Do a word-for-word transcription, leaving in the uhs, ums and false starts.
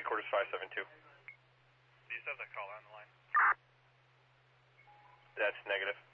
headquarters five seven two. Do you still have that caller on the line? That's negative.